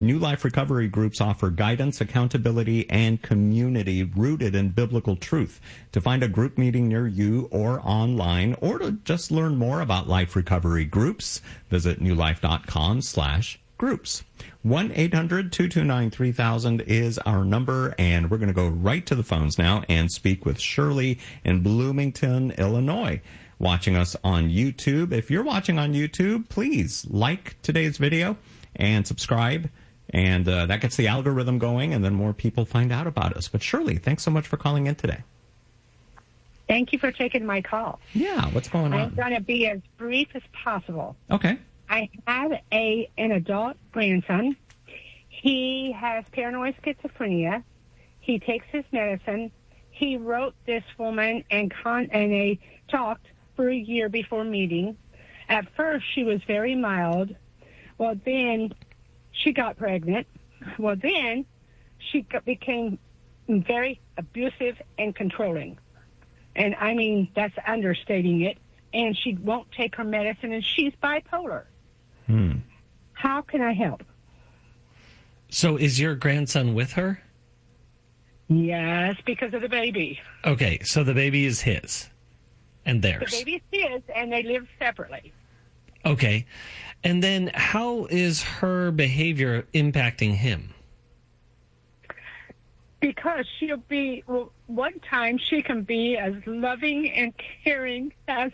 New Life Recovery Groups offer guidance, accountability, and community rooted in biblical truth. To find a group meeting near you or online, or to just learn more about Life Recovery Groups, visit newlife.com/groups. 1-800-229-3000 is our number, and we're going to go right to the phones now and speak with Shirley in Bloomington, Illinois, watching us on YouTube. If you're watching on YouTube, please like today's video and subscribe. And that gets the algorithm going, and then more people find out about us. But Shirley, thanks so much for calling in today. Thank you for taking my call. Yeah, what's going on? I'm going to be as brief as possible. Okay. I have an adult grandson. He has paranoid schizophrenia. He takes his medicine. He wrote this woman and they talked for a year before meeting. At first, she was very mild. Well, then she got pregnant. Well, then she became very abusive and controlling. And, I mean, that's understating it. And she won't take her medicine, and she's bipolar. How can I help? So is your grandson with her? Yes, because of the baby. Okay, so the baby is his and theirs. The baby is his, and they live separately. Okay. And then how is her behavior impacting him? Because she'll be, well, one time she can be as loving and caring as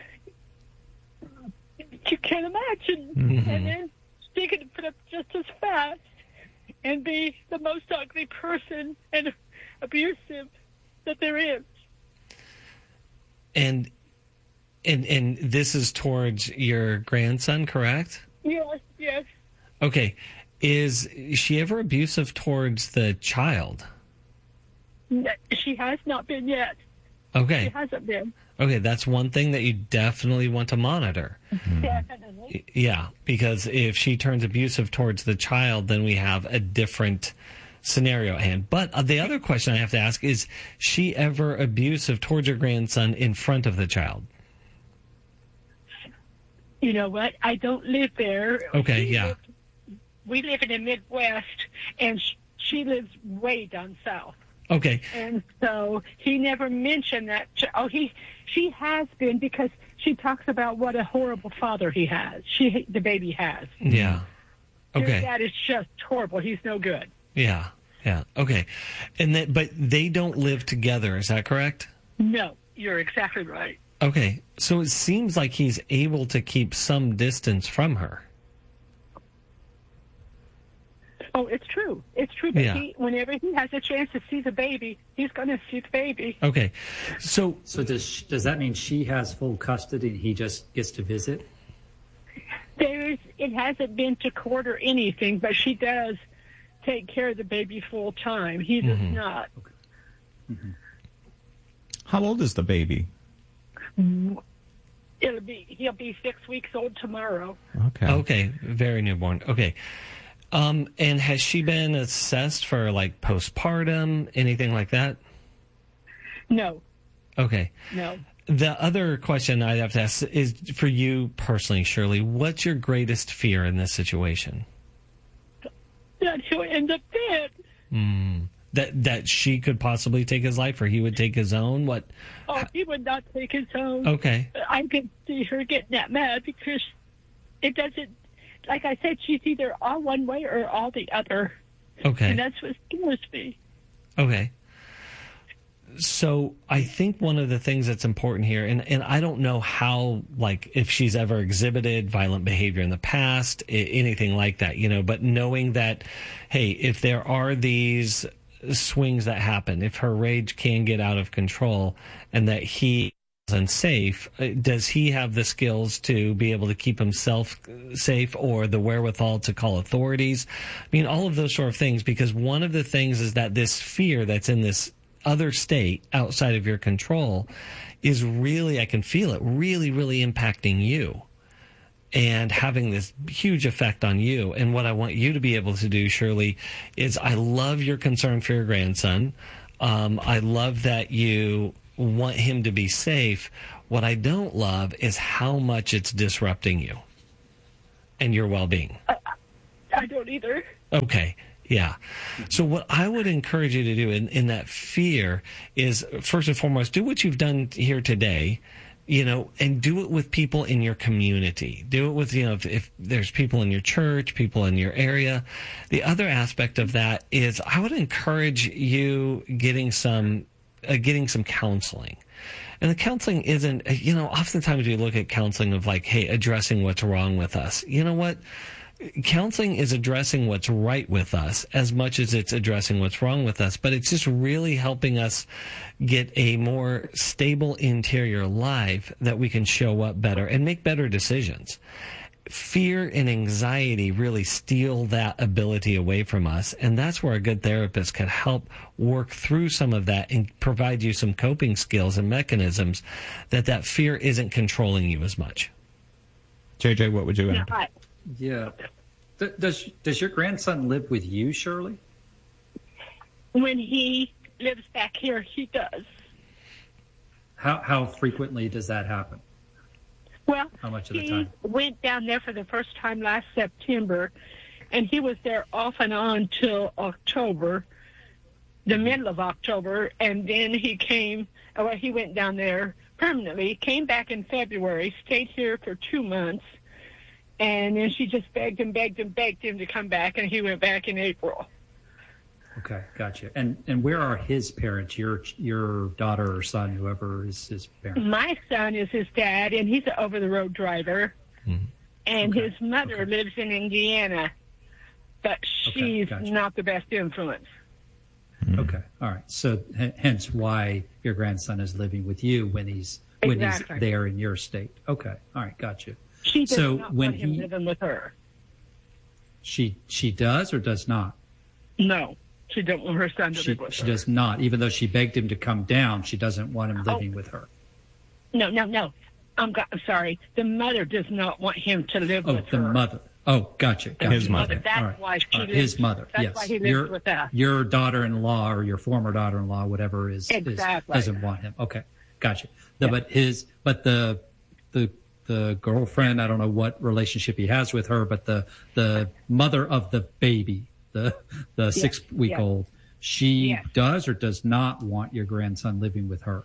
you can imagine. Mm-hmm. And then she can put up just as fast and be the most ugly person and abusive that there is. And this is towards your grandson, correct? Yes, yes. Okay. Is she ever abusive towards the child? No, she has not been yet. Okay. She hasn't been. Okay, that's one thing that you definitely want to monitor. Definitely. Yeah, because if she turns abusive towards the child, then we have a different scenario at hand. But the other question I have to ask is, she ever abusive towards your grandson in front of the child? You know what? I don't live there. Okay, yeah. We live in the Midwest, and she lives way down south. Okay. And so he never mentioned that. She has been, because she talks about what a horrible father he has. The baby has. Yeah. Okay. Your dad is just horrible. He's no good. Yeah. Yeah. Okay. And but they don't live together. Is that correct? No, you're exactly right. Okay. So it seems like he's able to keep some distance from her. Oh, it's true. It's true. But Yeah. whenever he has a chance to see the baby, he's going to see the baby. Okay. So does that mean she has full custody and he just gets to visit? It hasn't been to court or anything, but she does take care of the baby full time. He does not. Okay. Mm-hmm. How old is the baby? He'll be 6 weeks old tomorrow. Okay. Okay. Very newborn. Okay. And has she been assessed for like postpartum, anything like that? No. Okay. No. The other question I'd have to ask is, for you personally, Shirley, what's your greatest fear in this situation? That he'll end up dead. That she could possibly take his life, or he would take his own? What? Oh, he would not take his own. Okay. I could see her getting that mad, because it doesn't, like I said, she's either all one way or all the other. Okay. And that's what scares me. Okay. So I think one of the things that's important here, and I don't know how, like, if she's ever exhibited violent behavior in the past, anything like that, but knowing that, hey, if there are these swings that happen, if her rage can get out of control, and that he is unsafe, does he have the skills to be able to keep himself safe, or the wherewithal to call authorities? I mean, all of those sort of things, because one of the things is that this fear that's in this other state outside of your control is really, I can feel it, really, really impacting you and having this huge effect on you. And what I want you to be able to do, Shirley, is, I love your concern for your grandson. I love that you want him to be safe. What I don't love is how much it's disrupting you and your well-being. I don't either. Okay. Yeah. So what I would encourage you to do in that fear is, first and foremost, do what you've done here today, and do it with people in your community. Do it with, if there's people in your church, people in your area. The other aspect of that is I would encourage you getting some counseling. And the counseling isn't, oftentimes we look at counseling of like, hey, addressing what's wrong with us. You know what? Counseling is addressing what's right with us as much as it's addressing what's wrong with us, but it's just really helping us get a more stable interior life that we can show up better and make better decisions. Fear and anxiety really steal that ability away from us, and that's where a good therapist can help work through some of that and provide you some coping skills and mechanisms that fear isn't controlling you as much. JJ, what would you add? Yeah. Does your grandson live with you, Shirley? When he lives back here, he does. How frequently does that happen? Well, how much of the time? He went down there for the first time last September, and he was there off and on till October, the middle of October, and then he went down there permanently, came back in February, stayed here for 2 months, and then she just begged him to come back, and he went back in April. Okay, gotcha. And where are his parents? Your daughter or son, whoever is his parent? My son is his dad, and he's an over-the-road driver. Mm-hmm. And his mother lives in Indiana, but she's not the best influence. Mm-hmm. Okay, all right. So hence why your grandson is living with you when he's there in your state. Okay, all right, gotcha. She does not want him living with her. She does or does not? No, she doesn't want her son to live with her. She does not. Even though she begged him to come down, she doesn't want him living with her. No. I'm sorry. The mother does not want him to live with her. Oh, the mother. Oh, gotcha. His mother. That's why she lives. His mother. That's why he lives with us. Your daughter-in-law or your former daughter-in-law, whatever doesn't want him. Okay, gotcha. But the girlfriend, I don't know what relationship he has with her, but the mother of the baby, the 6-week-old, she does or does not want your grandson living with her?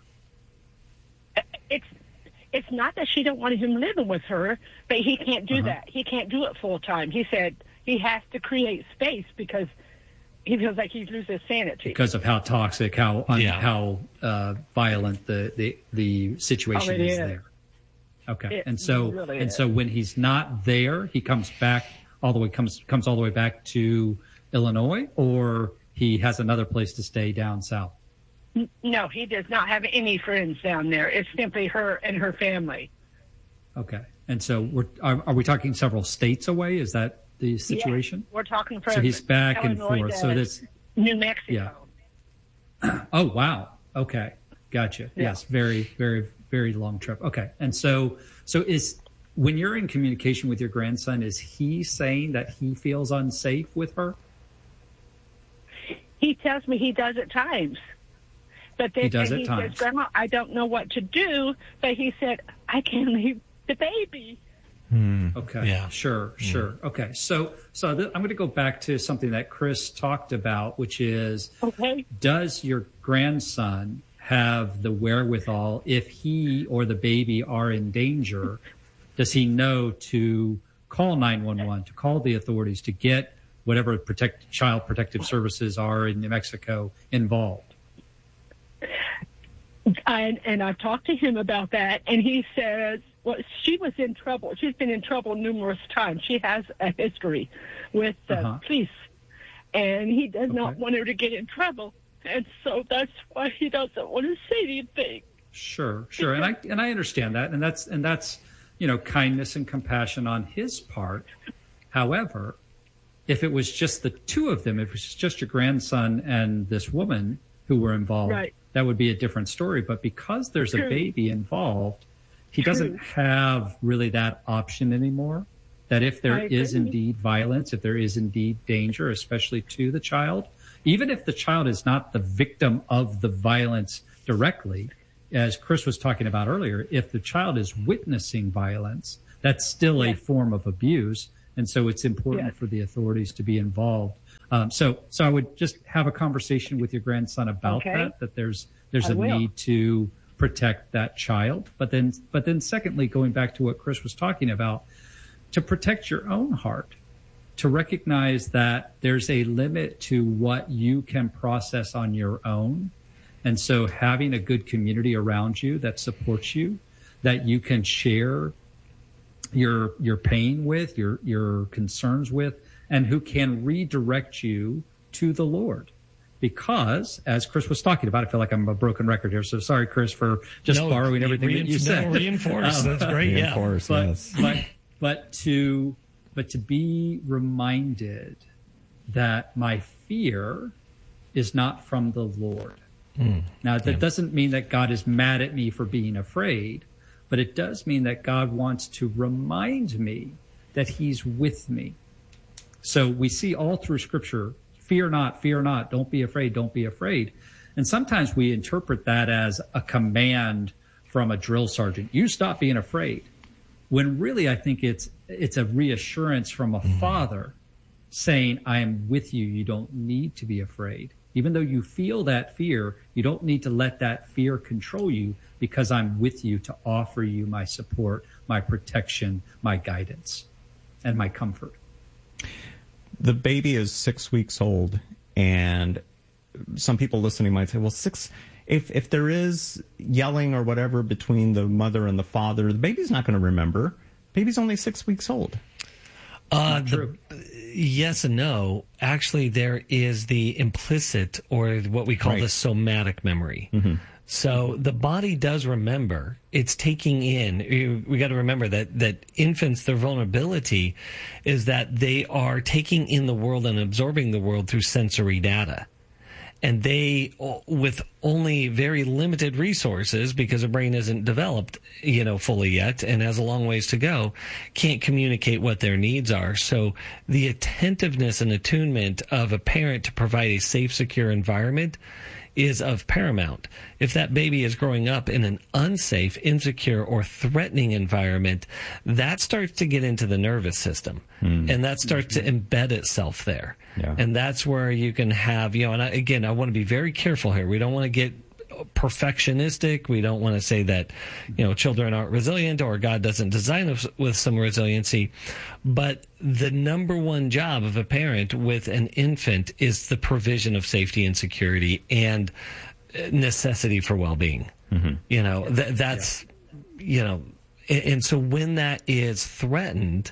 It's not that she don't want him living with her, but he can't do that. He can't do it full time. He said he has to create space because he feels like he loses sanity because of how toxic, how violent the situation is there. Okay, and so when he's not there, he comes all the way back to Illinois, or he has another place to stay down south. No, he does not have any friends down there. It's simply her and her family. Okay, and so are we talking several states away? Is that the situation? Yeah, we're talking from so he's back Illinois and forth. So that's New Mexico. Yeah. Oh wow. Okay, gotcha. Yeah. Yes, very, very, very long trip. Okay, and so is when you're in communication with your grandson, is he saying that he feels unsafe with her? He tells me he does at times. But then he says, Grandma, I don't know what to do. But he said, I can't leave the baby. Okay. Yeah. Sure. Okay. So I'm going to go back to something that Chris talked about, which is, does your grandson have the wherewithal, if he or the baby are in danger, does he know to call 911, to call the authorities, to get whatever child protective services are in New Mexico involved? And I've talked to him about that, and he says, well, she was in trouble. She's been in trouble numerous times. She has a history with the police, and he does not want her to get in trouble, and so that's why he doesn't want to say anything. Sure, and I understand that, and that's kindness and compassion on his part. However, if it was just the two of them, if it was just your grandson and this woman who were involved, that would be a different story. But because there's a baby involved, he doesn't have really that option anymore. That if there is indeed violence, if there is indeed danger, especially to the child, even if the child is not the victim of the violence directly, as Chris was talking about earlier, if the child is witnessing violence, that's still a form of abuse. And so it's important for the authorities to be involved. So I would just have a conversation with your grandson about that there's a need to protect that child. But then secondly, going back to what Chris was talking about, to protect your own heart, to recognize that there's a limit to what you can process on your own. And so having a good community around you that supports you, that you can share your pain with, your concerns with, and who can redirect you to the Lord. Because, as Chris was talking about, I feel like I'm a broken record here, so sorry, Chris, for just borrowing everything that you said. Reinforce. That's great. Reinforce, yes. But to be reminded that my fear is not from the Lord. Now, that doesn't mean that God is mad at me for being afraid, but it does mean that God wants to remind me that he's with me. So we see all through Scripture, fear not, don't be afraid, don't be afraid. And sometimes we interpret that as a command from a drill sergeant. You stop being afraid. When really I think it's a reassurance from a father saying, I am with you. You don't need to be afraid. Even though you feel that fear, you don't need to let that fear control you, because I'm with you to offer you my support, my protection, my guidance, and my comfort. The baby is 6 weeks old, and some people listening might say, well, if there is yelling or whatever between the mother and the father, the baby's not going to remember. Baby's only 6 weeks old. Yes and no. Actually, there is the implicit, or what we call the somatic memory. Mm-hmm. So the body does remember. It's taking in. We got to remember that infants, their vulnerability is that they are taking in the world and absorbing the world through sensory data. And they, with only very limited resources, because the brain isn't developed, fully yet, and has a long ways to go, can't communicate what their needs are. So the attentiveness and attunement of a parent to provide a safe, secure environment is of paramount. If that baby is growing up in an unsafe, insecure, or threatening environment, that starts to get into the nervous system, and that starts to embed itself there. Yeah. And that's where you can have, and I want to be very careful here. We don't want to get perfectionistic. We don't want to say that, children aren't resilient or God doesn't design us with some resiliency. But the number one job of a parent with an infant is the provision of safety and security and necessity for well-being. Mm-hmm. That's. And so when that is threatened,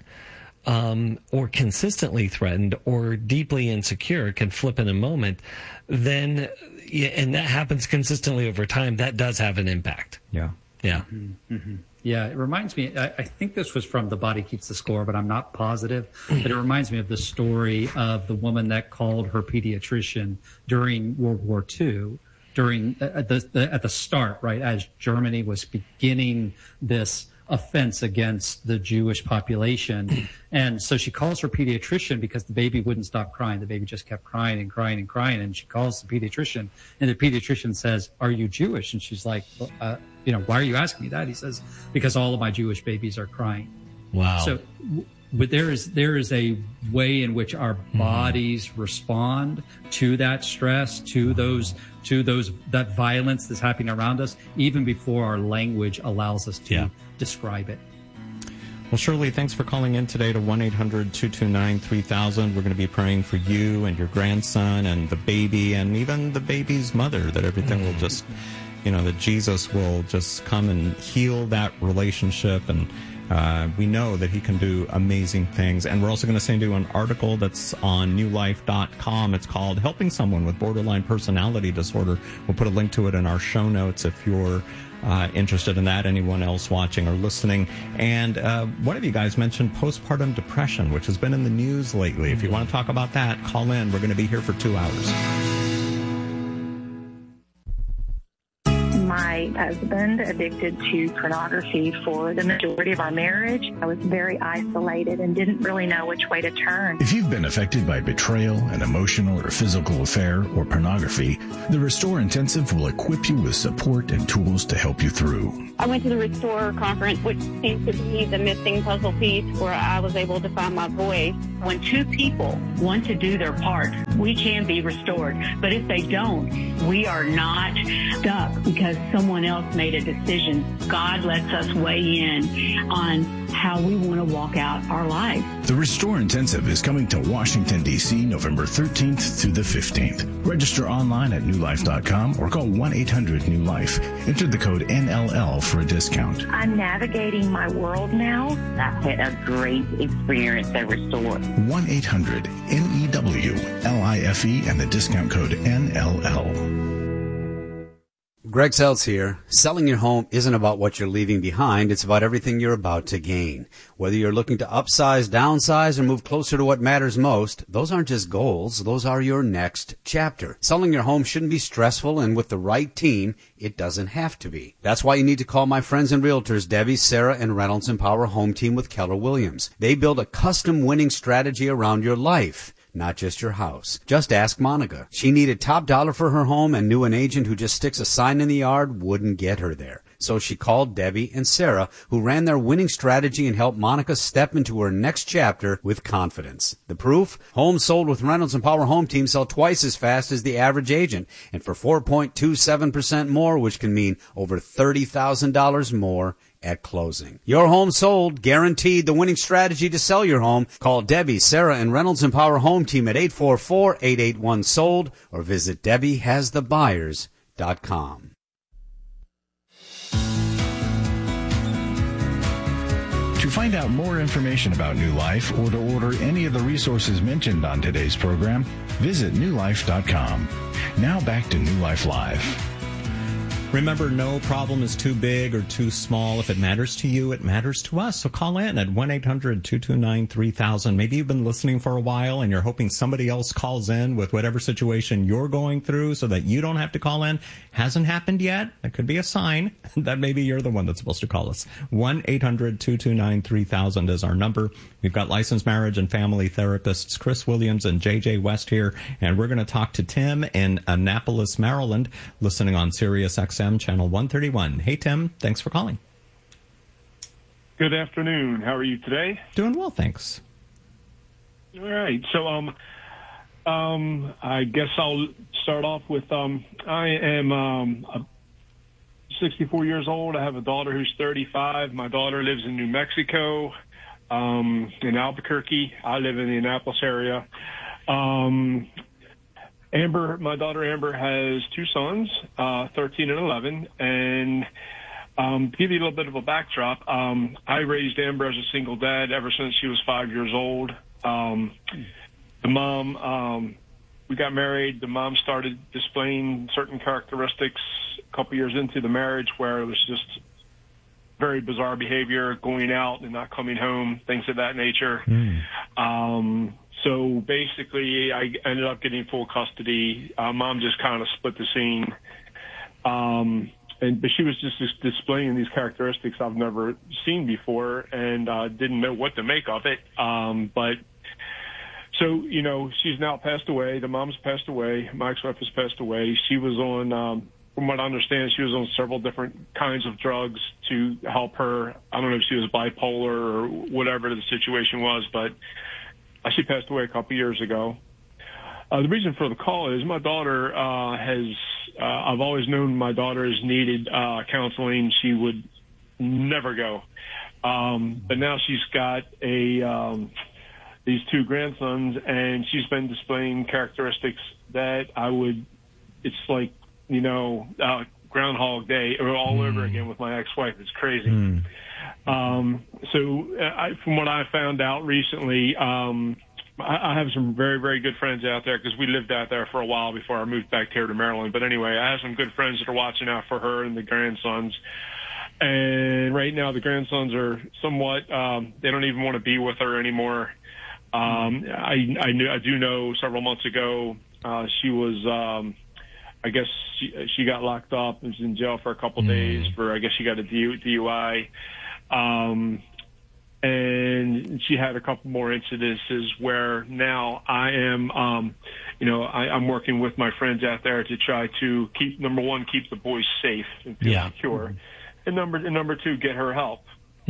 or consistently threatened or deeply insecure, can flip in a moment, then, and that happens consistently over time, that does have an impact. Yeah. Yeah. Mm-hmm. Mm-hmm. Yeah, it reminds me, I think this was from The Body Keeps the Score, but I'm not positive. But it reminds me of the story of the woman that called her pediatrician during World War II, at the start, right, as Germany was beginning this offense against the Jewish population. And so she calls her pediatrician because the baby wouldn't stop crying. The baby just kept crying and crying and crying. And she calls the pediatrician, and the pediatrician says, "Are you Jewish?" And she's like, "Why are you asking me that?" He says, "Because all of my Jewish babies are crying." Wow. So, but there is a way in which our bodies respond to that stress, to that violence that's happening around us, even before our language allows us to describe it. Well, Shirley, thanks for calling in today to 1-800-229-3000. We're going to be praying for you and your grandson and the baby and even the baby's mother, that everything will just, that Jesus will just come and heal that relationship. And we know that he can do amazing things. And we're also going to send you an article that's on newlife.com. It's called Helping Someone with Borderline Personality Disorder. We'll put a link to it in our show notes if you're interested in that, anyone else watching or listening. And one of you guys mentioned postpartum depression, which has been in the news lately. If you want to talk about that, call in. We're going to be here for 2 hours. My my husband addicted to pornography for the majority of our marriage. I was very isolated and didn't really know which way to turn. If you've been affected by betrayal, an emotional or physical affair, or pornography, the Restore Intensive will equip you with support and tools to help you through. I went to the Restore conference, which seems to be the missing puzzle piece where I was able to find my voice. When two people want to do their part, we can be restored. But if they don't, we are not stuck because someone else made a decision. God lets us weigh in on how we want to walk out our life. The Restore Intensive is coming to Washington, D.C. November 13th through the 15th. Register online at newlife.com or call 1-800-NEW-LIFE. Enter the code NLL for a discount. I'm navigating my world now. I've had a great experience at Restore. 1-800-NEWLIFE and the discount code NLL. Greg Seltz here. Selling your home isn't about what you're leaving behind. It's about everything you're about to gain. Whether you're looking to upsize, downsize, or move closer to what matters most, those aren't just goals. Those are your next chapter. Selling your home shouldn't be stressful, and with the right team, it doesn't have to be. That's why you need to call my friends and realtors, Debbie, Sarah, and Reynolds Empower Home Team with Keller Williams. They build a custom winning strategy around your life, not just your house. Just ask Monica. She needed top dollar for her home and knew an agent who just sticks a sign in the yard wouldn't get her there. So she called Debbie and Sarah, who ran their winning strategy and helped Monica step into her next chapter with confidence. The proof? Homes sold with Reynolds and Power Home Team sell twice as fast as the average agent, and for 4.27% more, which can mean over $30,000 more at closing. Your home sold, guaranteed the winning strategy to sell your home. Call Debbie, Sarah, and Reynolds and Power Home Team at 844-881-SOLD or visit DebbieHasTheBuyers.com. To find out more information about New Life or to order any of the resources mentioned on today's program, visit newlife.com. Now back to New Life Live. Remember, no problem is too big or too small. If it matters to you, it matters to us. So call in at 1-800-229-3000. Maybe you've been listening for a while and you're hoping somebody else calls in with whatever situation you're going through so that you don't have to call in. Hasn't happened yet. That could be a sign that maybe you're the one that's supposed to call us. 1-800-229-3000 is our number. We've got licensed marriage and family therapists Chris Williams and JJ West here, and we're going to talk to Tim in Annapolis, Maryland, listening on Sirius XM channel 131. Hey, Tim, thanks for calling. Good afternoon. How are you today? Doing well, thanks. All right. So, I guess I'll start off with, I am 64 years old. I have a daughter who's 35. My daughter lives in New Mexico, in Albuquerque. I live in the Annapolis area. Amber, my daughter Amber, has two sons, 13 and 11. And to give you a little bit of a backdrop, I raised Amber as a single dad ever since she was 5 years old. The mom, we got married. The mom started displaying certain characteristics a couple years into the marriage where it was just very bizarre behavior, going out and not coming home, things of that nature. So basically, I ended up getting full custody. Mom just kind of split the scene. But she was just displaying these characteristics I've never seen before and didn't know what to make of it. So, you know, she's now passed away. The mom's passed away. My ex-wife has passed away. She was on, from what I understand, she was on several different kinds of drugs to help her. I don't know if she was bipolar or whatever the situation was, but she passed away a couple years ago. The reason for the call is my daughter I've always known my daughter has needed counseling. She would never go. But now she's got these two grandsons, and she's been displaying characteristics that it's like, you know, Groundhog Day or all over again with my ex-wife. It's crazy. From what I found out recently, I have some very, very good friends out there because we lived out there for a while before I moved back here to Maryland. But anyway, I have some good friends that are watching out for her and the grandsons. And right now the grandsons are somewhat, they don't even want to be with her anymore. I do know several months ago, she was, I guess she got locked up and was in jail for a couple days for, I guess she got a DUI. And she had a couple more incidences where now I am, I'm working with my friends out there to try to keep the boys safe and feel secure. And number two, get her help.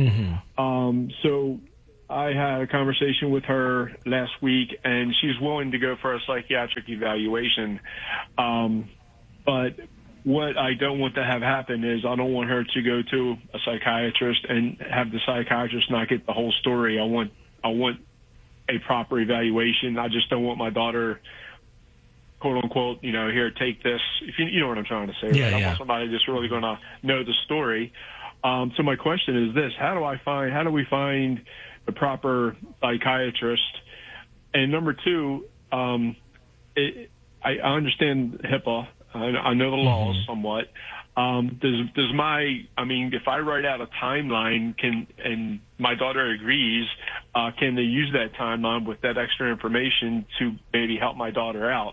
So I had a conversation with her last week, and she's willing to go for a psychiatric evaluation. But what I don't want to have happen is I don't want her to go to a psychiatrist and have the psychiatrist not get the whole story. I want a proper evaluation. I just don't want my daughter, quote unquote, here, take this. If you know what I'm trying to say. Yeah, right? I yeah. want somebody that's really going to know the story. So my question is this: how do we find the proper psychiatrist? And number two, I understand HIPAA. I know the laws somewhat. If I write out a timeline, and my daughter agrees, can they use that timeline with that extra information to maybe help my daughter out?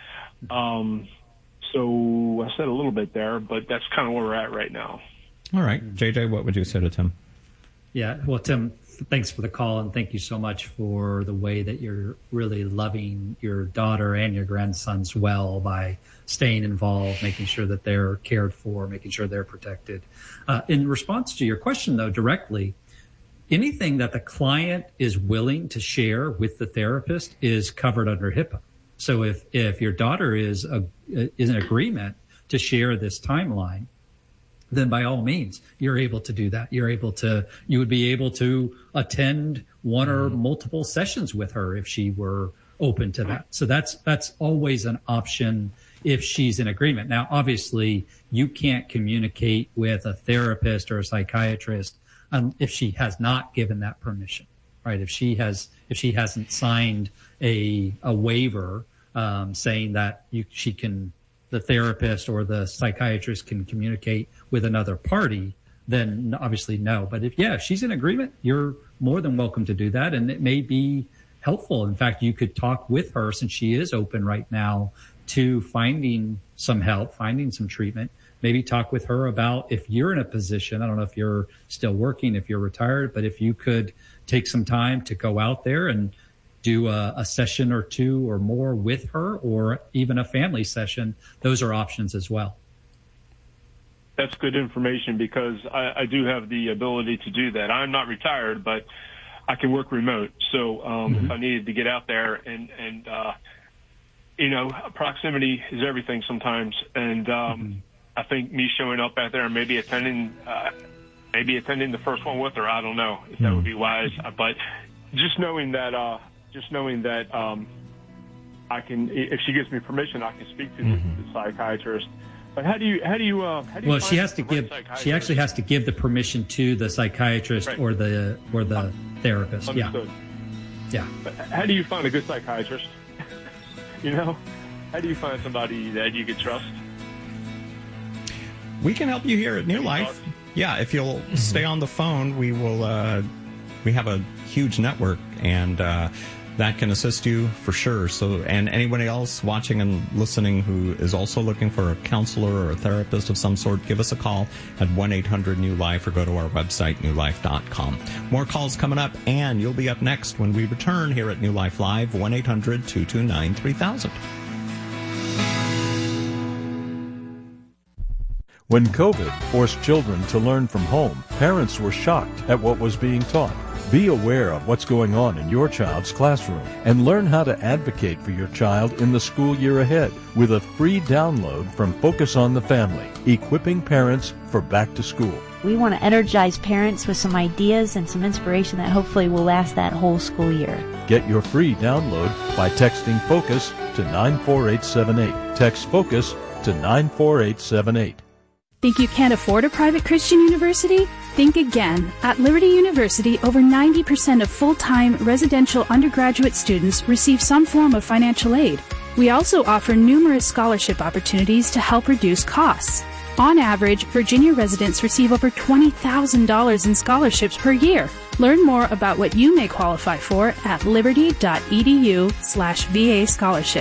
So I said a little bit there, but that's kind of where we're at right now. All right. JJ, what would you say to Tim? Yeah, well, Tim, thanks for the call, and thank you so much for the way that you're really loving your daughter and your grandsons well by staying involved, making sure that they're cared for, making sure they're protected. In response to your question, though, directly, anything that the client is willing to share with the therapist is covered under HIPAA. So if your daughter is in agreement to share this timeline, then by all means, you're able to do that. You would be able to attend one or multiple sessions with her if she were open to that. So that's always an option if she's in agreement. Now, obviously, you can't communicate with a therapist or a psychiatrist if she has not given that permission, right? If she hasn't signed a waiver saying that the therapist or the psychiatrist can communicate with another party, then obviously no. But if she's in agreement, you're more than welcome to do that. And it may be helpful. In fact, you could talk with her, since she is open right now, to finding some help, finding some treatment. Maybe talk with her about, if you're in a position, I don't know if you're still working, if you're retired, but if you could take some time to go out there and do a session or two or more with her, or even a family session, those are options as well. That's good information, because I do have the ability to do that. I'm not retired, but I can work remote. So if I needed to get out there and proximity is everything sometimes. And I think me showing up out there and maybe attending the first one with her, I don't know if that would be wise. But just knowing that I can, if she gives me permission, I can speak to the psychiatrist. But how do you well, she actually has to give the permission to the psychiatrist, right, or the therapist. Understood. Yeah. But how do you find a good psychiatrist? How do you find somebody that you could trust? We can help you here at New Life. Yeah, if you'll stay on the phone, we will. We have a huge network, and that can assist you for sure. So, and anybody else watching and listening who is also looking for a counselor or a therapist of some sort, give us a call at 1-800-NEW-LIFE or go to our website, newlife.com. More calls coming up, and you'll be up next when we return here at New Life Live, 1-800-229-3000. When COVID forced children to learn from home, parents were shocked at what was being taught. Be aware of what's going on in your child's classroom and learn how to advocate for your child in the school year ahead with a free download from Focus on the Family, equipping parents for back to school. We want to energize parents with some ideas and some inspiration that hopefully will last that whole school year. Get your free download by texting FOCUS to 94878. Text FOCUS to 94878. Think you can't afford a private Christian university? Think again. At Liberty University, over 90% of full-time residential undergraduate students receive some form of financial aid. We also offer numerous scholarship opportunities to help reduce costs. On average, Virginia residents receive over $20,000 in scholarships per year. Learn more about what you may qualify for at liberty.edu/VA scholarships.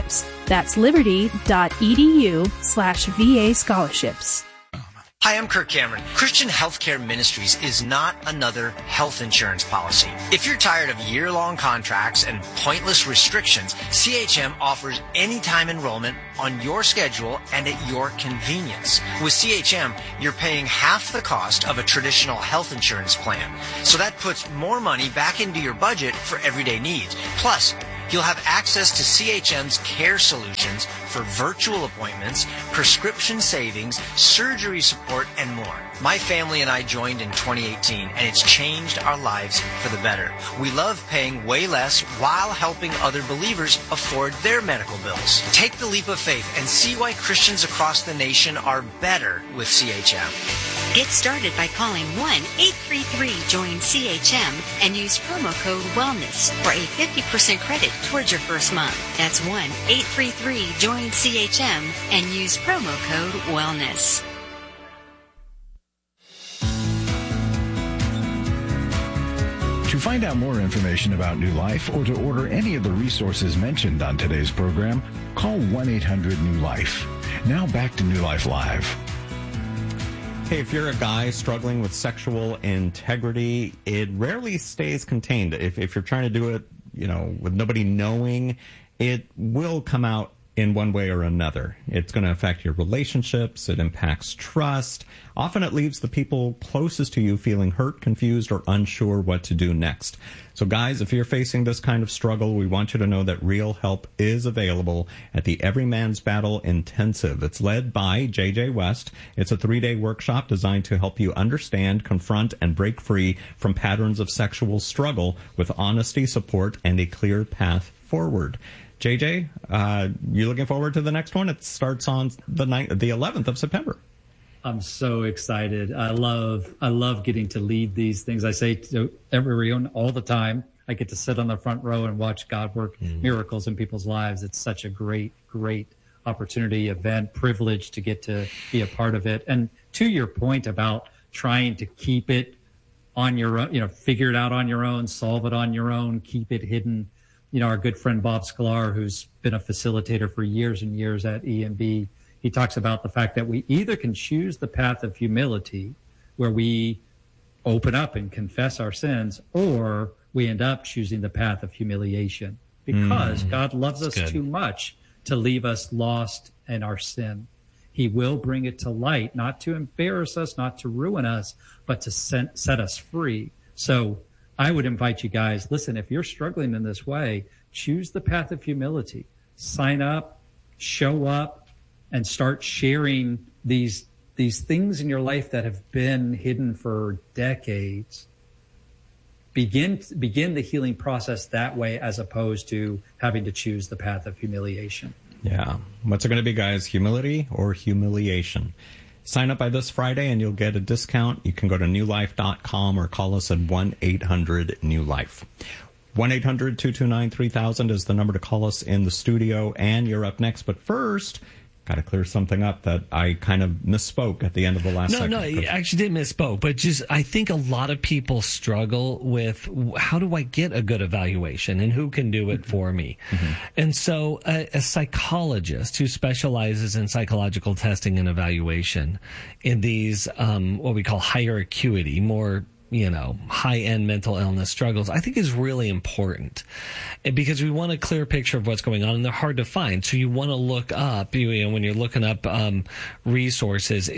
That's liberty.edu/VA scholarships. Hi, I'm Kirk Cameron. Christian Healthcare Ministries is not another health insurance policy. If you're tired of year-long contracts and pointless restrictions, CHM offers anytime enrollment on your schedule and at your convenience. With CHM, you're paying half the cost of a traditional health insurance plan. So that puts more money back into your budget for everyday needs. Plus, you'll have access to CHM's care solutions for virtual appointments, prescription savings, surgery support, and more. My family and I joined in 2018, and it's changed our lives for the better. We love paying way less while helping other believers afford their medical bills. Take the leap of faith and see why Christians across the nation are better with CHM. Get started by calling 1-833-JOIN-CHM and use promo code WELLNESS for a 50% credit towards your first month. That's 1-833-JOIN-CHM and use promo code WELLNESS. To find out more information about New Life or to order any of the resources mentioned on today's program, call 1-800-NEW-LIFE. Now back to New Life Live. Hey, if you're a guy struggling with sexual integrity, it rarely stays contained. If you're trying to do it, with nobody knowing, it will come out in one way or another. It's going to affect your relationships. It impacts trust. Often it leaves the people closest to you feeling hurt, confused, or unsure what to do next. So guys, if you're facing this kind of struggle, we want you to know that real help is available at the Every Man's Battle Intensive. It's led by J.J. West. It's a 3-day workshop designed to help you understand, confront, and break free from patterns of sexual struggle with honesty, support, and a clear path forward. JJ, you looking forward to the next one? It starts on the 11th of September. I'm so excited. I love getting to lead these things. I say to everyone all the time, I get to sit on the front row and watch God work miracles in people's lives. It's such a great opportunity, event, privilege to get to be a part of it. And to your point about trying to keep it on your own, figure it out on your own, solve it on your own, keep it hidden. Our good friend Bob Sklar, who's been a facilitator for years and years at EMB, he talks about the fact that we either can choose the path of humility, where we open up and confess our sins, or we end up choosing the path of humiliation, because God loves us too much to leave us lost in our sin. He will bring it to light, not to embarrass us, not to ruin us, but to set us free. So I would invite you guys, listen, if you're struggling in this way, choose the path of humility. Sign up, show up, and start sharing these things in your life that have been hidden for decades. Begin the healing process that way, as opposed to having to choose the path of humiliation. Yeah. What's it going to be, guys? Humility or humiliation? Sign up by this Friday and you'll get a discount. You can go to newlife.com or call us at 1-800-NEW-LIFE. 1-800-229-3000 is the number to call us in the studio, and you're up next. But first, got to clear something up that I kind of misspoke at the end of the last segment. No, you actually didn't misspoke, but just I think a lot of people struggle with, how do I get a good evaluation and who can do it for me? And so a psychologist who specializes in psychological testing and evaluation in these what we call higher acuity, more high-end mental illness struggles, I think is really important, because we want a clear picture of what's going on, and they're hard to find. So you want to look up, when you're looking up resources,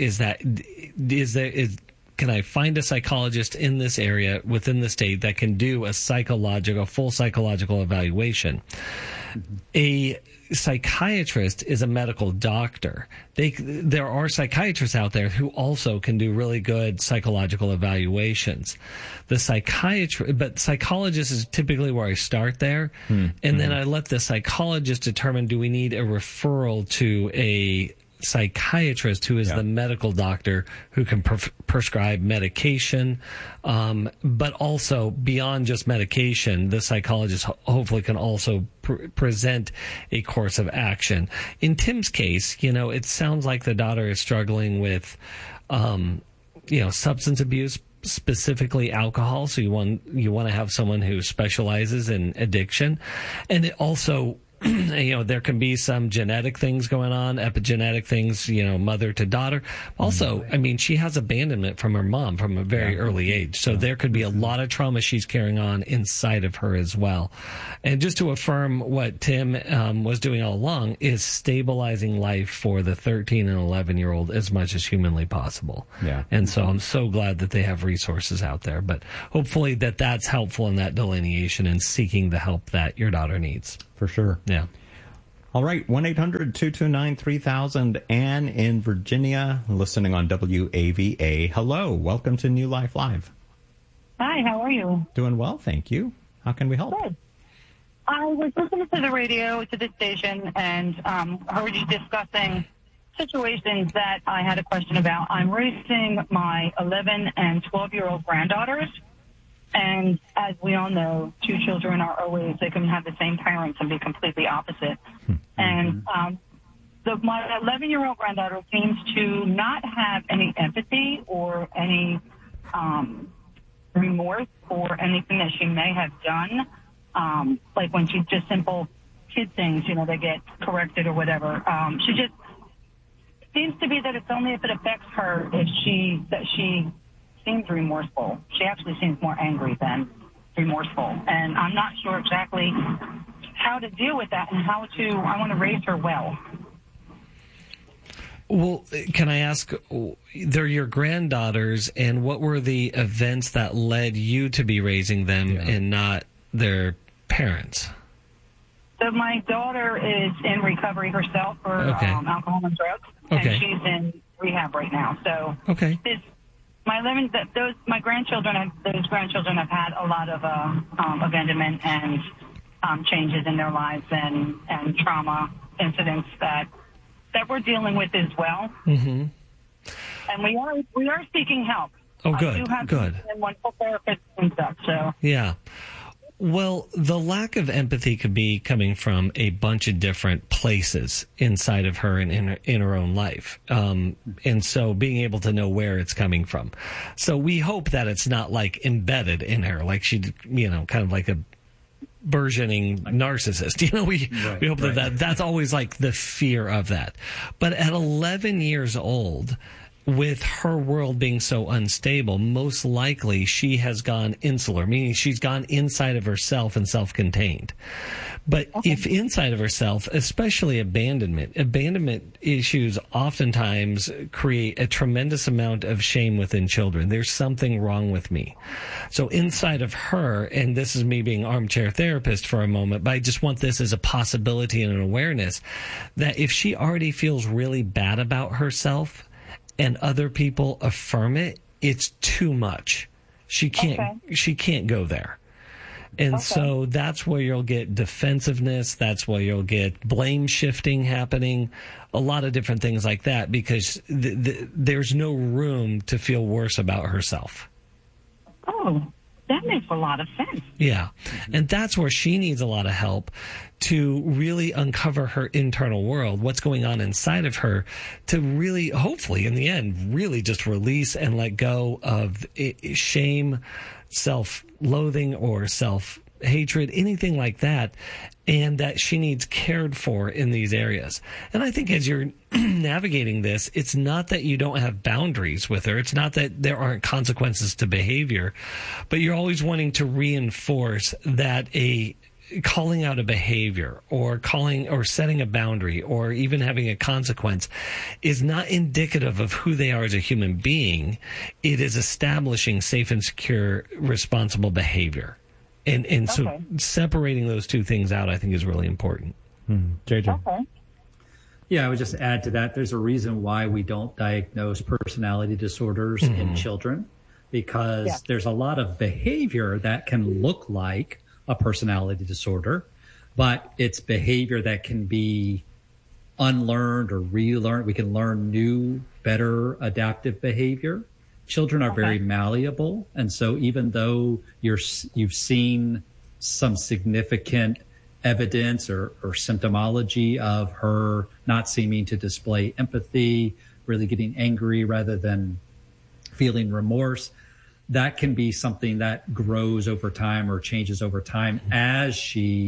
can I find a psychologist in this area within the state that can do a full psychological evaluation? A psychiatrist is a medical doctor. There are psychiatrists out there who also can do really good psychological evaluations. But psychologist is typically where I start there. And then I let the psychologist determine, do we need a referral to a psychiatrist who is the medical doctor who can prescribe medication, but also beyond just medication, the psychologist hopefully can also present a course of action. In Tim's case, it sounds like the daughter is struggling with substance abuse, specifically alcohol. So you want to have someone who specializes in addiction, and it also there can be some genetic things going on, epigenetic things, mother to daughter. Also, I mean, she has abandonment from her mom from a very early age. So there could be a lot of trauma she's carrying on inside of her as well. And just to affirm what Tim was doing all along is stabilizing life for the 13 and 11-year-old as much as humanly possible. Yeah. And so I'm so glad that they have resources out there. But hopefully that's helpful in that delineation and seeking the help that your daughter needs. For sure. Yeah. All right, 1-800-229-3000. Ann in Virginia, listening on WAVA. Hello, welcome to New Life Live. Hi, how are you? Doing well, thank you. How can we help? Good. I was listening to the radio, to the station, and heard you discussing situations that I had a question about. I'm raising my 11 and 12-year-old granddaughters. And as we all know, two children are always, they can have the same parents and be completely opposite. And my 11-year-old granddaughter seems to not have any empathy or any remorse for anything that she may have done. Like when she just simple kid things, they get corrected or whatever. She just seems to be that it's only if it affects her that she seems remorseful. She actually seems more angry than remorseful. And I'm not sure exactly how to deal with that and I want to raise her well. Well, can I ask, they're your granddaughters, and what were the events that led you to be raising them and not their parents? So my daughter is in recovery herself for alcohol and drugs, and she's in rehab right now. So my grandchildren have had a lot of abandonment and changes in their lives and trauma incidents that we're dealing with as well. Mm-hmm. And we are seeking help. Oh, good. I do have good. Wonderful therapists and stuff. So yeah. Well, the lack of empathy could be coming from a bunch of different places inside of her and in her own life. And so being able to know where it's coming from. So we hope that it's not like embedded in her, like she, kind of like a burgeoning narcissist. We hope that's always like the fear of that. But at 11 years old, with her world being so unstable, most likely she has gone insular, meaning she's gone inside of herself and self-contained. But if inside of herself, especially abandonment issues oftentimes create a tremendous amount of shame within children. There's something wrong with me. So inside of her, and this is me being armchair therapist for a moment, but I just want this as a possibility and an awareness that if she already feels really bad about herself, and other people affirm it, it's too much. She can't go there. And so that's where you'll get defensiveness. That's where you'll get blame shifting happening, a lot of different things like that, because there's no room to feel worse about herself. Oh, that makes a lot of sense. Yeah. And that's where she needs a lot of help to really uncover her internal world, what's going on inside of her, to really, hopefully, in the end, really just release and let go of shame, self-loathing, or self-hatred, anything like that, and that she needs cared for in these areas. And I think as you're navigating this, it's not that you don't have boundaries with her. It's not that there aren't consequences to behavior, but you're always wanting to reinforce that calling out a behavior or setting a boundary or even having a consequence is not indicative of who they are as a human being. It is establishing safe and secure, responsible behavior. And so separating those two things out, I think, is really important. JJ? Okay. Yeah, I would just add to that, there's a reason why we don't diagnose personality disorders in children, because there's a lot of behavior that can look like a personality disorder, but it's behavior that can be unlearned or relearned. We can learn new, better adaptive behavior. Children are very malleable. And so even though you've seen some significant evidence or symptomology of her not seeming to display empathy, really getting angry rather than feeling remorse, that can be something that grows over time or changes over time as she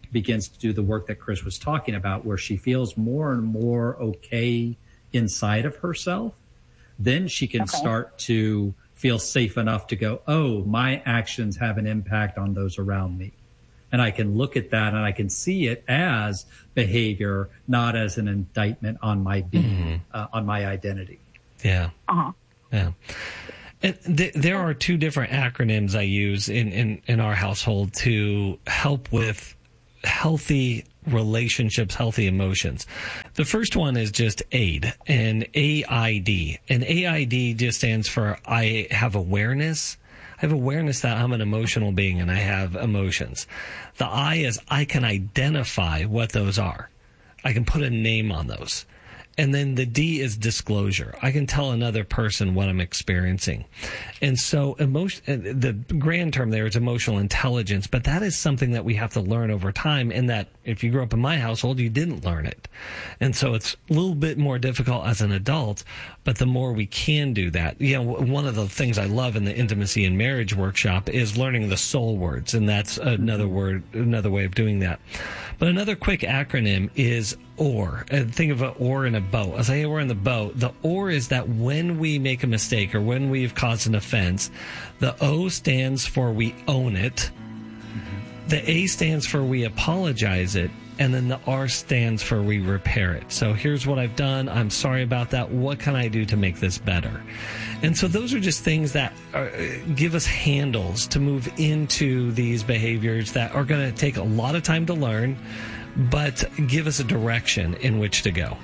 begins to do the work that Chris was talking about, where she feels more and more okay inside of herself, then she can start to feel safe enough to go, oh, my actions have an impact on those around me. And I can look at that and I can see it as behavior, not as an indictment on my being, on my identity. Yeah. Yeah. And there are two different acronyms I use in our household to help with healthy relationships, healthy emotions. The first one is just AID, and AID. And AID just stands for I have awareness. I have awareness that I'm an emotional being and I have emotions. The I is I can identify what those are. I can put a name on those. And then the D is disclosure. I can tell another person what I'm experiencing. And so the grand term there is emotional intelligence, but that is something that we have to learn over time, and that if you grew up in my household, you didn't learn it. And so it's a little bit more difficult as an adult, but the more we can do that, one of the things I love in the intimacy and marriage workshop is learning the soul words. And that's another way of doing that. But another quick acronym is OR. Think of an oar in a boat. As I say, we're in the boat. The OR is that when we make a mistake or when we've caused an offense, the O stands for we own it. The A stands for we apologize it. And then the R stands for we repair it. So here's what I've done. I'm sorry about that. What can I do to make this better? And so those are just things that give us handles to move into these behaviors that are going to take a lot of time to learn, but give us a direction in which to go.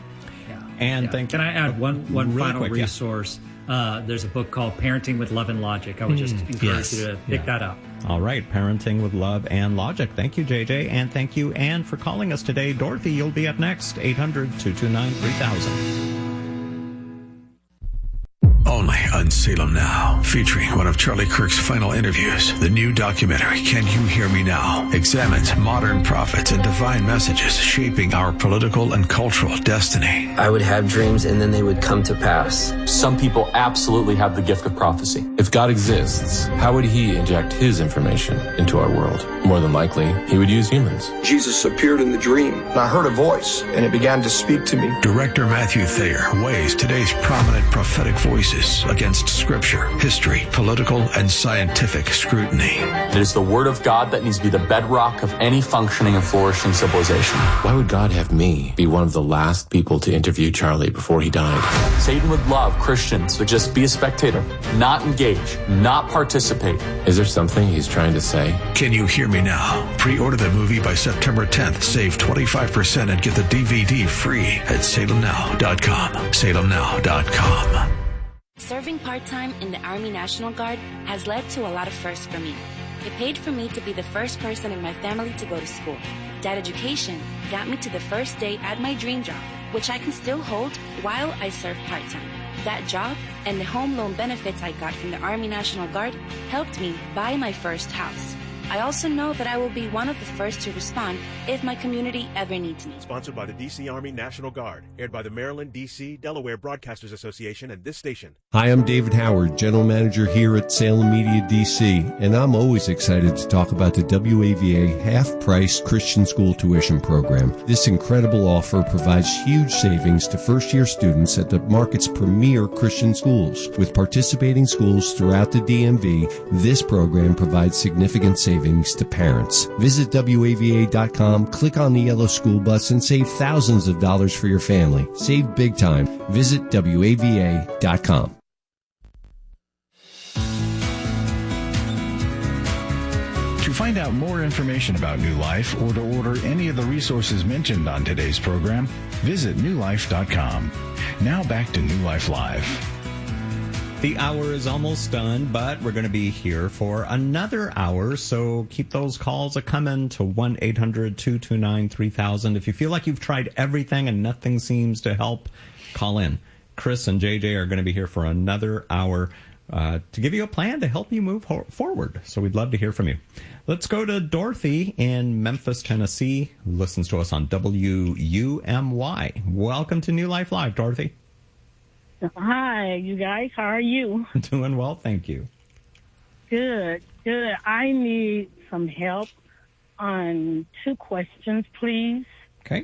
And can I add one really final quick, resource? There's a book called Parenting with Love and Logic. I would just encourage you to pick that up. All right, Parenting with Love and Logic. Thank you, JJ, and thank you, Anne, for calling us today. Dorothy, you'll be up next, 800-229-3000. Only on Salem Now, featuring one of Charlie Kirk's final interviews. The new documentary, Can You Hear Me Now?, examines modern prophets and divine messages shaping our political and cultural destiny. I would have dreams and then they would come to pass. Some people absolutely have the gift of prophecy. If God exists, how would he inject his information into our world? More than likely, he would use humans. Jesus appeared in the dream, and I heard a voice, and it began to speak to me. Director Matthew Thayer weighs today's prominent prophetic voices against scripture, history, political, and scientific scrutiny. It is the word of God that needs to be the bedrock of any functioning and flourishing civilization. Why would God have me be one of the last people to interview Charlie before he died? Satan would love Christians to just be a spectator, not engage, not participate. Is there something he's trying to say? Can You Hear Me Now? Pre-order the movie by September 10th. Save 25% and get the DVD free at salemnow.com. salemnow.com. Serving part-time in the Army National Guard has led to a lot of firsts for me. It paid for me to be the first person in my family to go to school. That education got me to the first day at my dream job, which I can still hold while I serve part-time. That job and the home loan benefits I got from the Army National Guard helped me buy my first house. I also know that I will be one of the first to respond if my community ever needs me. Sponsored by the D.C. Army National Guard. Aired by the Maryland, D.C., Delaware Broadcasters Association and this station. Hi, I'm David Howard, General Manager here at Salem Media D.C., and I'm always excited to talk about the WAVA half-price Christian school tuition program. This incredible offer provides huge savings to first-year students at the market's premier Christian schools. With participating schools throughout the DMV, this program provides significant savings to parents. Visit WAVA.com, click on the yellow school bus, and save thousands of dollars for your family. Save big time. Visit WAVA.com. To find out more information about New Life or to order any of the resources mentioned on today's program, visit newlife.com. Now back to New Life Live. The hour is almost done, but we're going to be here for another hour, so keep those calls a-coming to 1-800-229-3000. If you feel like you've tried everything and nothing seems to help, call in. Chris and JJ are going to be here for another hour to give you a plan to help you move forward, so we'd love to hear from you. Let's go to Dorothy in Memphis, Tennessee, who listens to us on WUMY. Welcome to New Life Live, Dorothy. Hi, you guys. How are you? Doing well, thank you. Good, good. I need some help. on 2 questions, please. Okay.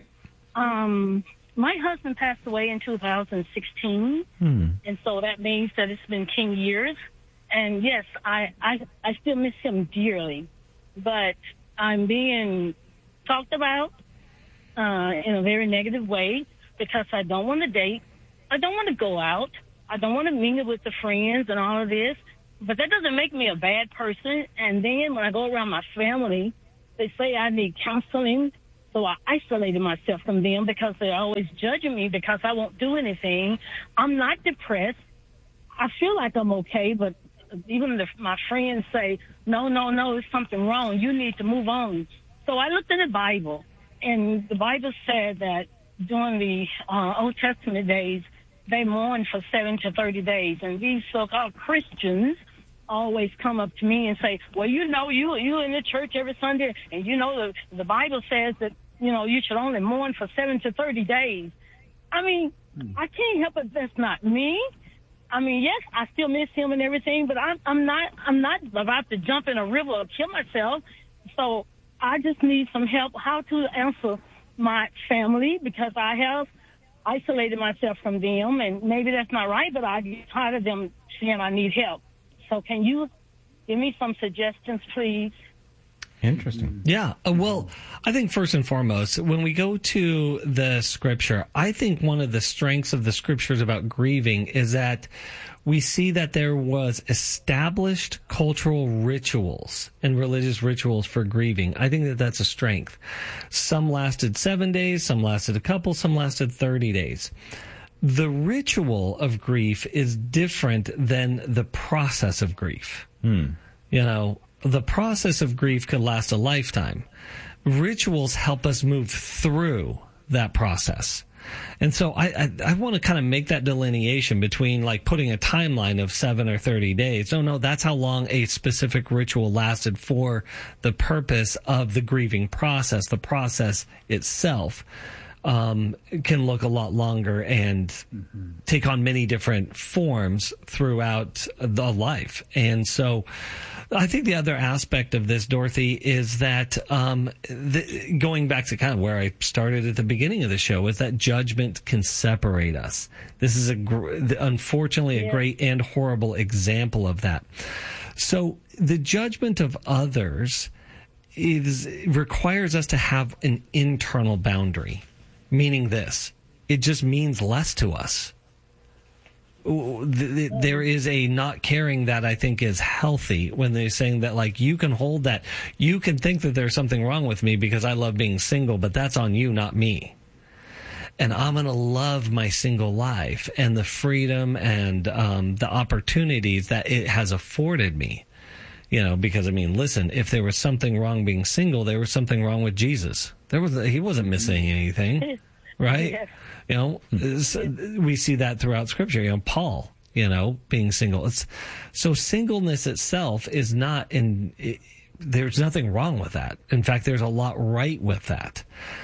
My husband passed away in 2016, and so that means that it's been 10 years. And yes, I still miss him dearly, but I'm being talked about in a very negative way because I don't want to date. I don't want to go out. I don't want to mingle with the friends and all of this, but that doesn't make me a bad person. And then when I go around my family, they say I need counseling. So I isolated myself from them because they're always judging me because I won't do anything. I'm not depressed. I feel like I'm okay, but even if my friends say, no, there's something wrong. You need to move on. So I looked in the Bible, and the Bible said that during the Old Testament days, they mourned for 7 to 30 days. And these so-called Christians always come up to me and say, well, you in the church every Sunday, and the Bible says that, you should only mourn for 7 to 30 days. I mean, I can't help it. That's not me. I mean, yes, I still miss him and everything, but I'm not about to jump in a river or kill myself. So I just need some help how to answer my family because I have isolated myself from them, and maybe that's not right, but I get tired of them saying I need help. So can you give me some suggestions, please? Interesting. Yeah. Well, I think first and foremost, when we go to the scripture, I think one of the strengths of the scriptures about grieving is that we see that there was established cultural rituals and religious rituals for grieving. I think that that's a strength. Some lasted 7 days, some lasted a couple, some lasted 30 days. The ritual of grief is different than the process of grief. The process of grief could last a lifetime. Rituals help us move through that process. And so I want to kind of make that delineation between like putting a timeline of 7 or 30 days. No, that's how long a specific ritual lasted for the purpose of the grieving process. The process itself can look a lot longer and take on many different forms throughout the life. And so I think the other aspect of this, Dorothy, is that going back to kind of where I started at the beginning of the show, is that judgment can separate us. This is unfortunately a great and horrible example of that. So the judgment of others requires us to have an internal boundary. Meaning this, it just means less to us. There is a not caring that I think is healthy when they're saying that, like, you can hold that. You can think that there's something wrong with me because I love being single, but that's on you, not me. And I'm going to love my single life and the freedom and the opportunities that it has afforded me. Because, I mean, listen, if there was something wrong being single, there was something wrong with Jesus. He wasn't missing anything, right? We see that throughout Scripture. Paul, being single. So singleness itself is not there's nothing wrong with that. In fact, there's a lot right with that.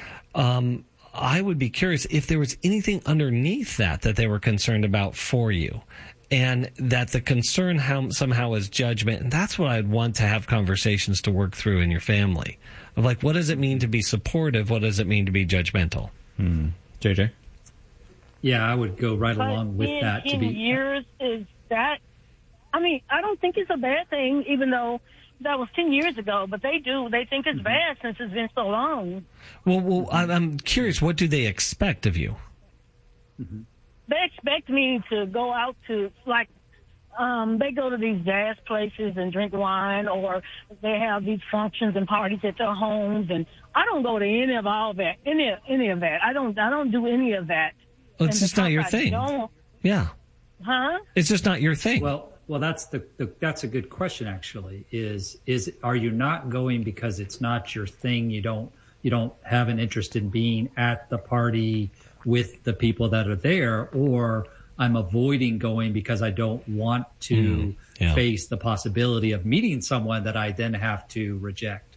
I would be curious if there was anything underneath that they were concerned about for you. And that the concern somehow is judgment. And that's what I'd want to have conversations to work through in your family. Of like, what does it mean to be supportive? What does it mean to be judgmental? JJ? Yeah, I would go right along with that. 10 years is that? I mean, I don't think it's a bad thing, even though that was 10 years ago. But they do. They think it's bad since it's been so long. Well, I'm curious. What do they expect of you? They expect me to go out to, like, they go to these jazz places and drink wine, or they have these functions and parties at their homes, and I don't go to any of all that. Any of that. I don't do any of that. Well, it's just not your thing. Yeah. Huh? It's just not your thing. Well, that's that's a good question. Actually, are you not going because it's not your thing? You don't have an interest in being at the party with the people that are there, or I'm avoiding going because I don't want to face the possibility of meeting someone that I then have to reject?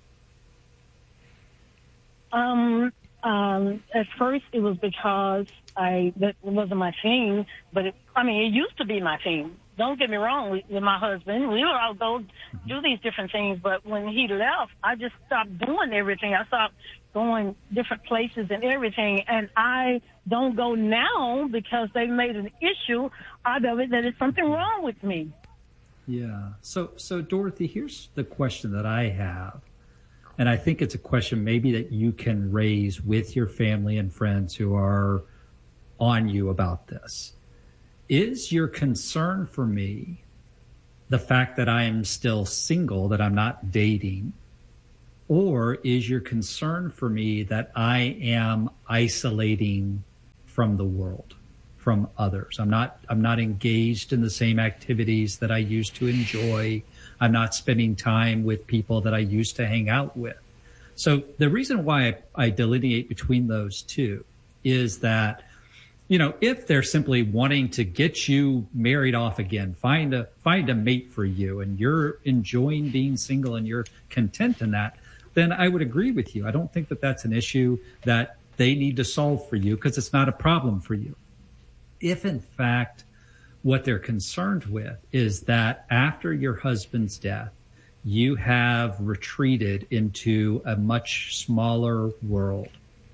At first it was because that wasn't my thing, but it used to be my thing. don't get me wrong, with my husband, we would all go do these different things. But when he left, I just stopped doing everything. I stopped going different places and everything. And I don't go now because they made an issue out of it that there's something wrong with me. Yeah. So Dorothy, here's the question that I have. And I think it's a question maybe that you can raise with your family and friends who are on you about this. Is your concern for me the fact that I am still single, that I'm not dating? Or is your concern for me that I am isolating from the world, from others? I'm not engaged in the same activities that I used to enjoy. I'm not spending time with people that I used to hang out with. So the reason why I delineate between those two is that, you know, if they're simply wanting to get you married off again, find a mate for you, and you're enjoying being single and you're content in that, then I would agree with you. I don't think that that's an issue that they need to solve for you because it's not a problem for you. If in fact what they're concerned with is that after your husband's death, you have retreated into a much smaller world,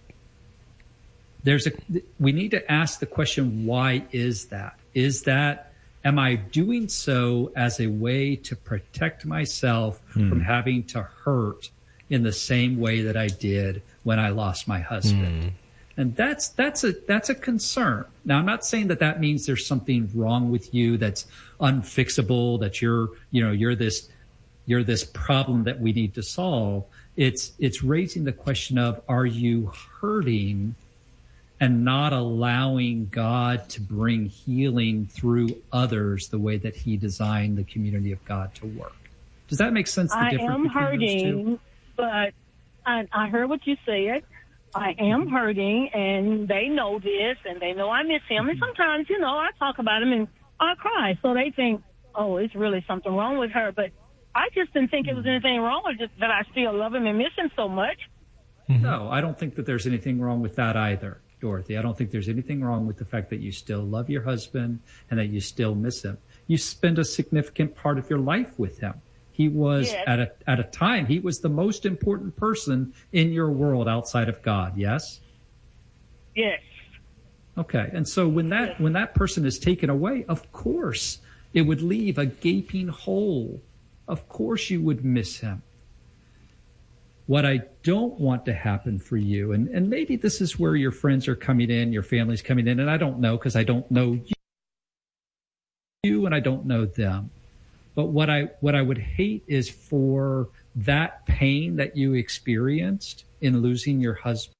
we need to ask the question, why is that? Is that, am I doing so as a way to protect myself from having to hurt in the same way that I did when I lost my husband? And that's a concern. Now, I'm not saying that means there's something wrong with you that's unfixable, that you're this problem that we need to solve. It's raising the question of, are you hurting and not allowing God to bring healing through others the way that he designed the community of God to work? Does that make sense? I am hurting, but I heard what you said. I am hurting, and they know this, and they know I miss him. And sometimes, I talk about him and I cry. So they think, oh, it's really something wrong with her. But I just didn't think it was anything wrong with it, that I still love him and miss him so much. No, I don't think that there's anything wrong with that either, Dorothy. I don't think there's anything wrong with the fact that you still love your husband and that you still miss him. You spend a significant part of your life with him. He was, at a time, he was the most important person in your world outside of God, yes? Yes. Okay, and so when that person is taken away, of course, it would leave a gaping hole. Of course you would miss him. What I don't want to happen for you, and maybe this is where your friends are coming in, your family's coming in, and I don't know because I don't know you and I don't know them. But what I would hate is for that pain that you experienced in losing your husband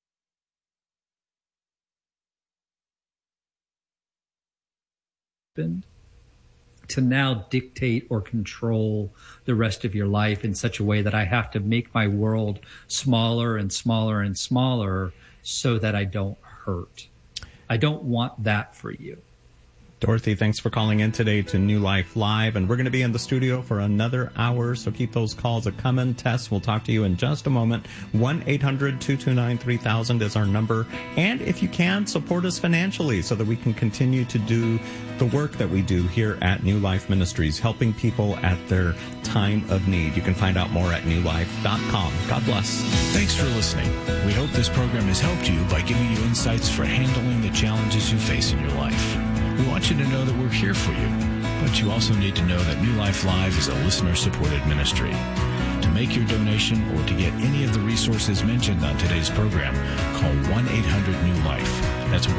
to now dictate or control the rest of your life in such a way that I have to make my world smaller and smaller and smaller so that I don't hurt. I don't want that for you. Dorothy, thanks for calling in today to New Life Live, and we're going to be in the studio for another hour, so keep those calls a-coming. Tess, we'll talk to you in just a moment. 1-800-229-3000 is our number, and if you can, support us financially so that we can continue to do the work that we do here at New Life Ministries, helping people at their time of need. You can find out more at newlife.com. God bless. Thanks for listening. We hope this program has helped you by giving you insights for handling the challenges you face in your life. We want you to know that we're here for you, but you also need to know that New Life Live is a listener-supported ministry. To make your donation or to get any of the resources mentioned on today's program, call 1-800-NEW-LIFE. That's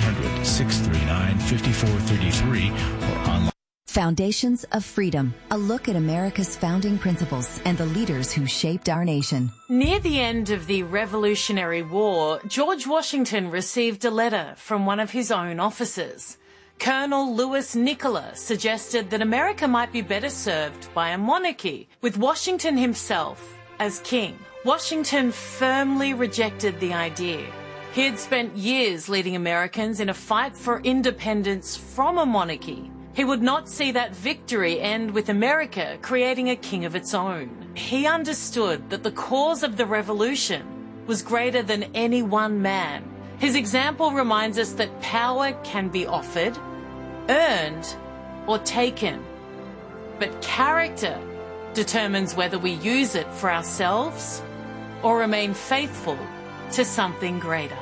1-800-639-5433 or online. Foundations of Freedom, a look at America's founding principles and the leaders who shaped our nation. Near the end of the Revolutionary War, George Washington received a letter from one of his own officers. Colonel Louis Nicola suggested that America might be better served by a monarchy, with Washington himself as king. Washington firmly rejected the idea. He had spent years leading Americans in a fight for independence from a monarchy. He would not see that victory end with America creating a king of its own. He understood that the cause of the revolution was greater than any one man. His example reminds us that power can be offered, earned, or taken. But character determines whether we use it for ourselves or remain faithful to something greater.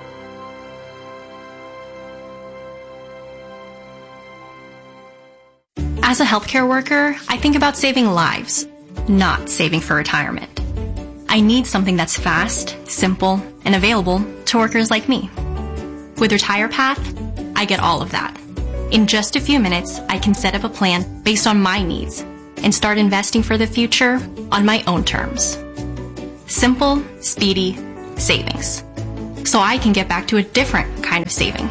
As a healthcare worker, I think about saving lives, not saving for retirement. I need something that's fast, simple, and available to workers like me. With RetirePath, I get all of that. In just a few minutes, I can set up a plan based on my needs and start investing for the future on my own terms. Simple, speedy savings. So I can get back to a different kind of saving.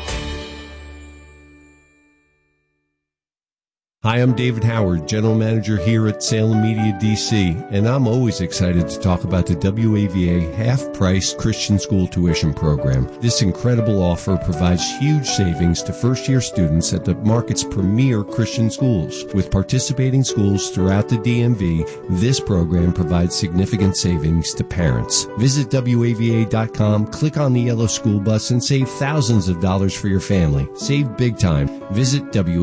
Hi, I'm David Howard, General Manager here at Salem Media DC, and I'm always excited to talk about the WAVA half-price Christian school tuition program. This incredible offer provides huge savings to first-year students at the market's premier Christian schools. With participating schools throughout the DMV, this program provides significant savings to parents. Visit WAVA.com, click on the yellow school bus, and save thousands of dollars for your family. Save big time. Visit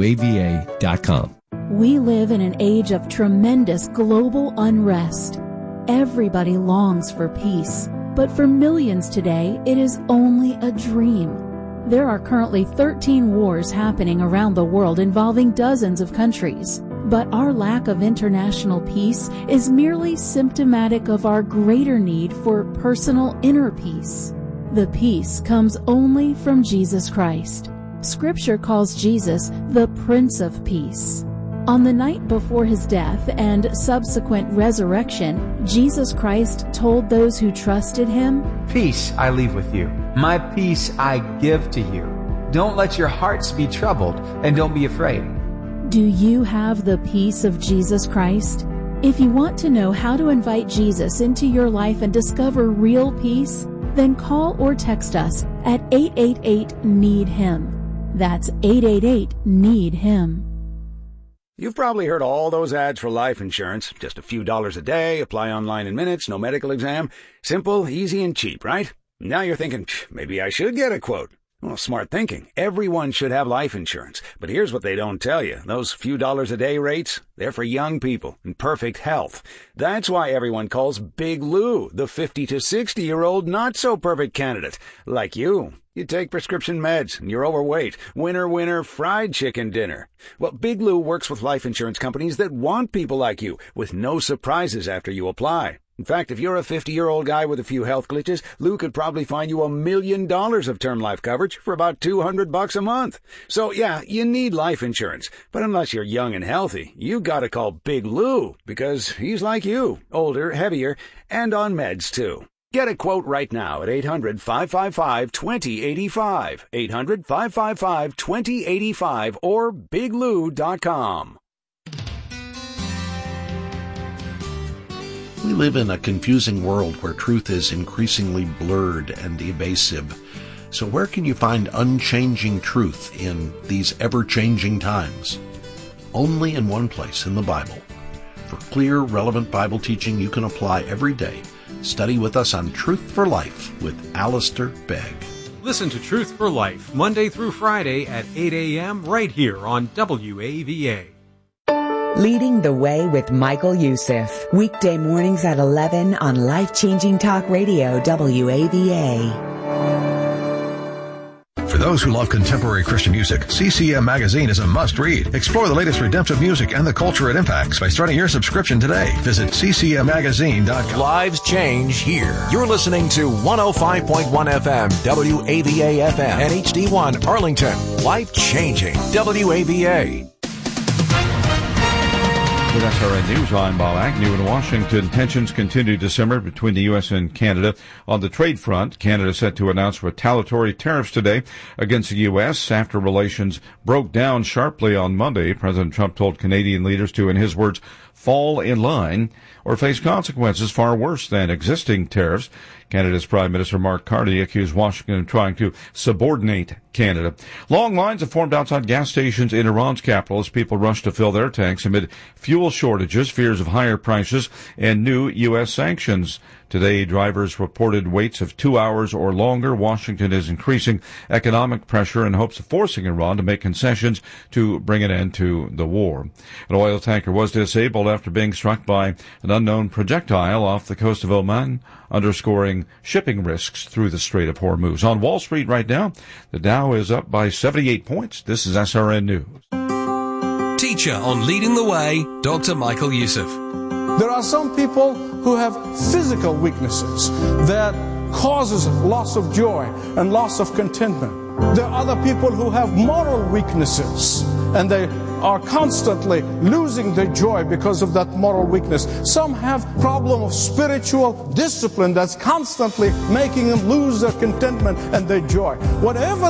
WAVA.com. We live in an age of tremendous global unrest. Everybody longs for peace, but for millions today, it is only a dream. There are currently 13 wars happening around the world involving dozens of countries. But our lack of international peace is merely symptomatic of our greater need for personal inner peace. The peace comes only from Jesus Christ. Scripture calls Jesus the Prince of Peace. On the night before his death and subsequent resurrection, Jesus Christ told those who trusted him, "Peace I leave with you. My peace I give to you. Don't let your hearts be troubled, and don't be afraid." Do you have the peace of Jesus Christ? If you want to know how to invite Jesus into your life and discover real peace, then call or text us at 888-NEED-HIM. That's 888-NEED-HIM. You've probably heard all those ads for life insurance. Just a few dollars a day, apply online in minutes, no medical exam. Simple, easy, and cheap, right? Now you're thinking, maybe I should get a quote. Well, smart thinking. Everyone should have life insurance. But here's what they don't tell you. Those few dollars a day rates, they're for young people in perfect health. That's why everyone calls Big Lou the 50 to 60-year-old not-so-perfect candidate. Like you. You take prescription meds, and you're overweight. Winner, winner, fried chicken dinner. Well, Big Lou works with life insurance companies that want people like you, with no surprises after you apply. In fact, if you're a 50-year-old guy with a few health glitches, Lou could probably find you $1 million of term life coverage for about $200 a month. So, yeah, you need life insurance. But unless you're young and healthy, you gotta call Big Lou, because he's like you, older, heavier, and on meds, too. Get a quote right now at 800-555-2085, 800-555-2085, or biglou.com. We live in a confusing world where truth is increasingly blurred and evasive. So where can you find unchanging truth in these ever-changing times? Only in one place, in the Bible. For clear, relevant Bible teaching you can apply every day. Study with us on Truth for Life with Alistair Begg. Listen to Truth for Life Monday through Friday at 8 a.m. right here on WAVA. Leading the Way with Michael Youssef. Weekday mornings at 11 on Life-Changing Talk Radio, WAVA. For those who love contemporary Christian music, CCM Magazine is a must-read. Explore the latest redemptive music and the culture it impacts by starting your subscription today. Visit ccmmagazine.com. Lives change here. You're listening to 105.1 FM, WAVA-FM, and HD1 Arlington. Life-changing, WAVA. With SRN News, I'm Bob Agnew in Washington. Tensions continue to simmer between the U.S. and Canada. On the trade front, Canada set to announce retaliatory tariffs today against the U.S. after relations broke down sharply on Monday. President Trump told Canadian leaders to, in his words, fall in line or face consequences far worse than existing tariffs. Canada's Prime Minister Mark Carney accused Washington of trying to subordinate Canada. Long lines have formed outside gas stations in Iran's capital as people rush to fill their tanks amid fuel shortages, fears of higher prices, and new U.S. sanctions. Today, drivers reported waits of 2 hours or longer. Washington is increasing economic pressure in hopes of forcing Iran to make concessions to bring an end to the war. An oil tanker was disabled after being struck by an unknown projectile off the coast of Oman, underscoring shipping risks through the Strait of Hormuz. On Wall Street right now, the Dow is up by 78 points. This is SRN News. Teacher on Leading the Way, Dr. Michael Youssef. There are some people who have physical weaknesses that causes loss of joy and loss of contentment. There are other people who have moral weaknesses, and they are constantly losing their joy because of that moral weakness. Some have problem of spiritual discipline that's constantly making them lose their contentment and their joy. Whatever